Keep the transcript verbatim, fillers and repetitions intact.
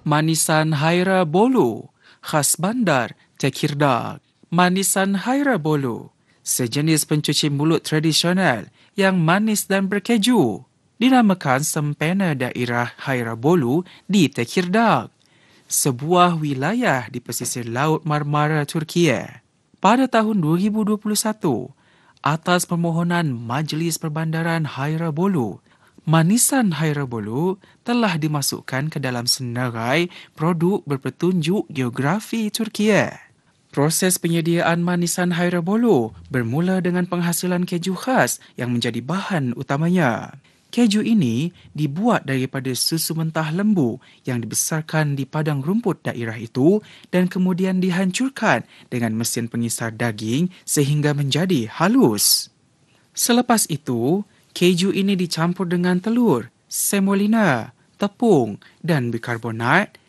Manisan Haira Bolu, khas bandar Tekirdar. Manisan Haira Bolu, sejenis pencuci mulut tradisional yang manis dan berkeju, dinamakan sempena daerah Haira Bolu di Tekirdar, sebuah wilayah di pesisir Laut Marmara, Turkiye. Pada tahun dua ribu dua puluh satu, atas permohonan Majlis Perbandaran Haira Bolu, Manisan Haira Bolu telah dimasukkan ke dalam senarai produk berpetunjuk geografi Turkiye. Proses penyediaan manisan Haira Bolu bermula dengan penghasilan keju khas yang menjadi bahan utamanya. Keju ini dibuat daripada susu mentah lembu yang dibesarkan di padang rumput daerah itu dan kemudian dihancurkan dengan mesin pengisar daging sehingga menjadi halus. Selepas itu, keju ini dicampur dengan telur, semolina, tepung dan bikarbonat